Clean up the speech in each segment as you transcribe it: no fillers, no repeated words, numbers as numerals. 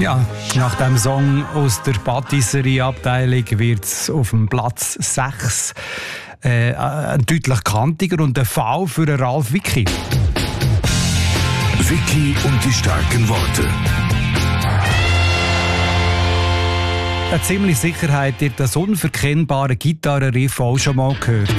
Ja, nach dem Song aus der Patisserie-Abteilung wird es auf dem Platz 6 deutlich kantiger und ein Fall für den Ralf Wicki. Wicki und die starken Worte. Eine ziemliche Sicherheit, ihr das unverkennbare Gitarrenriff auch schon mal gehört.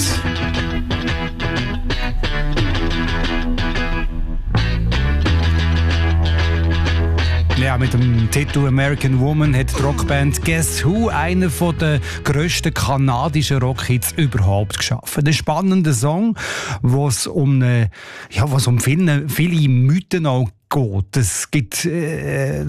Ja, mit dem Titel American Woman hat die Rockband Guess Who einen der grössten kanadischen Rockhits überhaupt geschaffen. Ein spannender Song, wo es um viele Mythen auch geht. Es gibt viele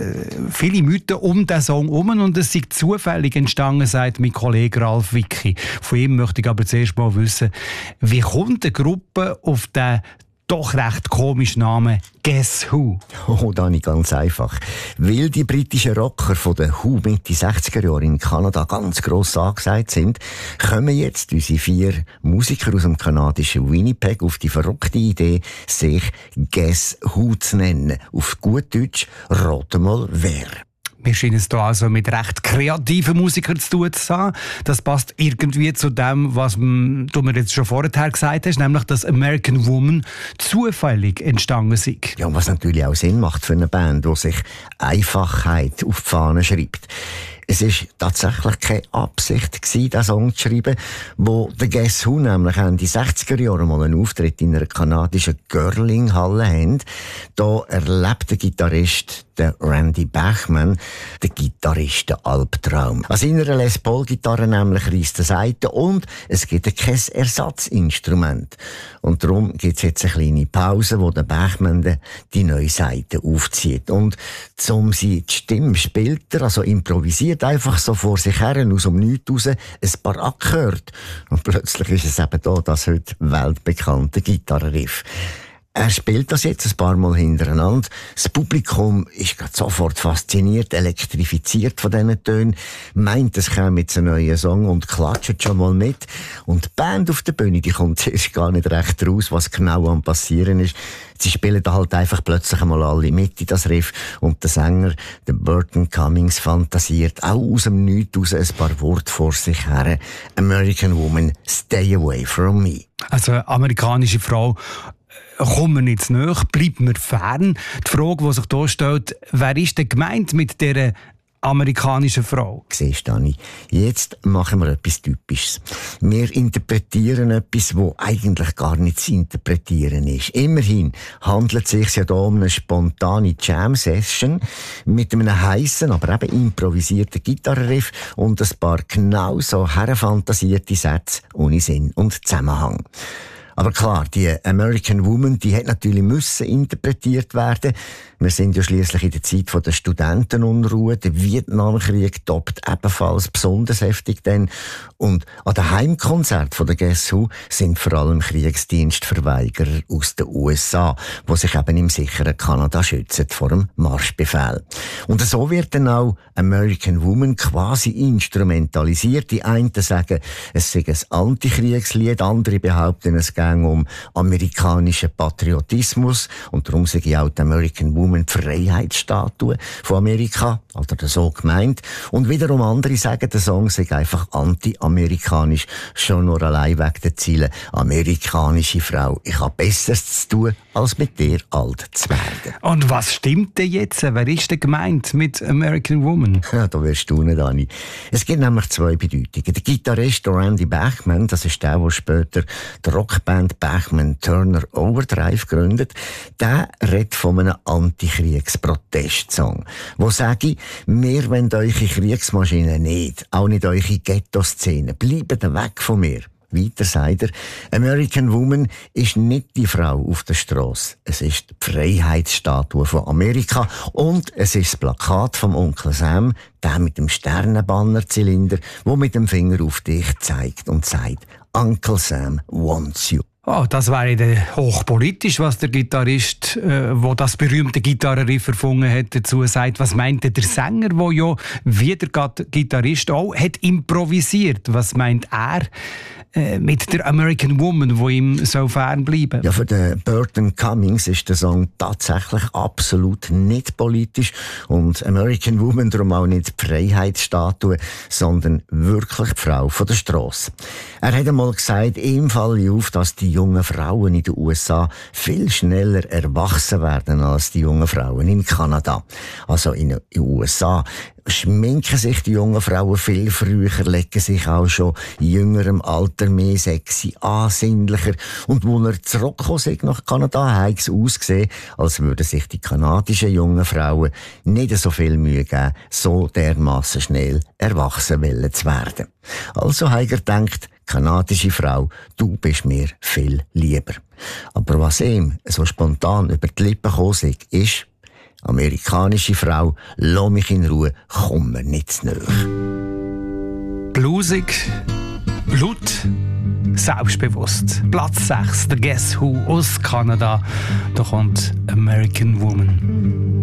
Mythen um diesen Song herum und es ist zufällig entstanden, sagt mein Kollege Ralf Wicki. Von ihm möchte ich aber zuerst mal wissen, wie kommt eine Gruppe auf den doch recht komischen Namen Guess Who? Oh, Dani, ganz einfach. Weil die britischen Rocker von den Who Mitte 60er Jahre in Kanada ganz gross angesagt sind, kommen jetzt unsere 4 Musiker aus dem kanadischen Winnipeg auf die verrückte Idee, sich Guess Who zu nennen. Auf gut Deutsch, rate mal wer. Wir scheinen es hier also mit recht kreativen Musikern zu tun zu haben. Das passt irgendwie zu dem, was du mir jetzt schon vorher gesagt hast, nämlich, dass American Woman zufällig entstanden ist. Ja, und was natürlich auch Sinn macht für eine Band, die sich Einfachheit auf die Fahne schreibt. Es war tatsächlich keine Absicht gewesen, diesen Song zu schreiben, wo der Guess Who nämlich Ende 60er Jahre mal einen Auftritt in einer kanadischen Girling-Halle haben. Da erlebt der Gitarrist, der Randy Bachman, der Gitarrist den Albtraum. An seiner Les Paul-Gitarre nämlich reisst er Saiten und es gibt kein Ersatzinstrument. Und darum gibt es jetzt eine kleine Pause, wo der Bachman die neue Saite aufzieht. Und um sie die Stimme spielt er, also improvisiert einfach so vor sich her, aus dem Nichts raus, ein paar Akkorde. Und plötzlich ist es eben da, das heute weltbekannte Gitarrenriff. Er spielt das jetzt ein paar Mal hintereinander. Das Publikum ist gerade sofort fasziniert, elektrifiziert von diesen Tönen, meint, es käme jetzt ein neuer Song und klatscht schon mal mit. Und die Band auf der Bühne, die kommt zuerst gar nicht recht raus, was genau am passieren ist. Sie spielen da halt einfach plötzlich einmal alle mit in das Riff und der Sänger, der Burton Cummings, fantasiert auch aus dem Nichts raus ein paar Worte vor sich her. American Woman, stay away from me. Also amerikanische Frau, kommen wir nicht zu nahe, bleiben wir fern. Die Frage, die sich hier stellt, wer ist denn gemeint mit dieser amerikanischen Frau? Siehst du, Dani, jetzt machen wir etwas Typisches. Wir interpretieren etwas, das eigentlich gar nicht zu interpretieren ist. Immerhin handelt es sich ja hier um eine spontane Jam-Session mit einem heissen, aber eben improvisierten Gitarrenriff und ein paar genau so herfantasierte Sätze ohne Sinn und Zusammenhang. Aber klar, die American Woman, die hat natürlich müssen interpretiert werden. Wir sind ja schliesslich in der Zeit der Studentenunruhe. Der Vietnamkrieg toppt ebenfalls besonders heftig denn. Und an den Heimkonzert von der Guess Who sind vor allem Kriegsdienstverweigerer aus den USA, die sich eben im sicheren Kanada schützen vor dem Marschbefehl. Und so wird dann auch American Woman quasi instrumentalisiert. Die einen sagen, es sei ein Antikriegslied, andere behaupten, es gehe um amerikanischen Patriotismus und darum sage ich auch die American Woman die Freiheitsstatue von Amerika, oder so gemeint. Und wiederum andere sagen, der Song sei einfach anti-amerikanisch, schon nur allein wegen der Ziele. Amerikanische Frau, ich habe Besseres zu tun, als mit dir alt zu werden. Und was stimmt denn jetzt? Wer ist denn gemeint mit American Woman? Ja, da wirst du nicht, Dani. Es gibt nämlich 2 Bedeutungen. Der Gitarrist Randy Bachman, das ist der später die Rockband Bachman Turner Overdrive gründet, der redet von einem Antikriegsprotestsong, wo sage, wir wollen eure Kriegsmaschinen nicht, auch nicht eure Ghetto-Szene, bleibt weg von mir. Weiter sagt er, American Woman ist nicht die Frau auf der Strasse. Es ist die Freiheitsstatue von Amerika und es ist das Plakat vom Onkel Sam, der mit dem Sternenbannerzylinder, wo mit dem Finger auf dich zeigt und sagt, Uncle Sam wants you. Oh, das wäre dann hochpolitisch, was der Gitarrist, wo das berühmte Gitarrenriff erfunden hat, dazu sagt. Was meint der Sänger, der ja wie der Gitarrist auch hat improvisiert? Was meint er mit der American Woman, die ihm so fern bleiben? Ja, für den Burton Cummings ist der Song tatsächlich absolut nicht politisch und American Woman darum auch nicht die Freiheitsstatue, sondern wirklich die Frau von der Strasse. Er hat einmal gesagt, ihm falle auf, dass die jungen Frauen in den USA viel schneller erwachsen werden als die jungen Frauen in Kanada. Also in den USA schminken sich die jungen Frauen viel früher, legen sich auch schon in jüngerem Alter mehr sexy, ansinnlicher. Und wo er zurückgekommen ist nach Kanada, hat es ausgesehen, als würden sich die kanadischen jungen Frauen nicht so viel Mühe geben, so dermassen schnell erwachsen zu werden. Also hat er gedacht, kanadische Frau, du bist mir viel lieber. Aber was ihm so spontan über die Lippen gekommen ist, amerikanische Frau, lass mich in Ruhe, komm mir nicht zu nahe. Blusig, laut, selbstbewusst. Platz 6, der Guess Who aus Kanada. Da kommt American Woman.